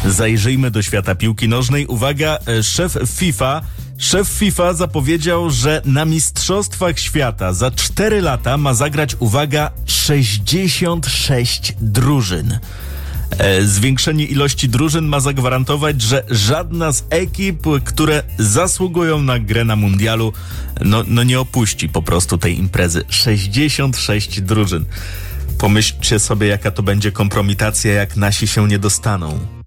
Zajrzyjmy do świata piłki nożnej. Uwaga, Szef FIFA zapowiedział, że na Mistrzostwach Świata za 4 lata ma zagrać, uwaga, 66 drużyn. Zwiększenie ilości drużyn ma zagwarantować, że żadna z ekip, które zasługują na grę na mundialu, nie opuści po prostu tej imprezy. 66 drużyn. Pomyślcie sobie, jaka to będzie kompromitacja, jak nasi się nie dostaną.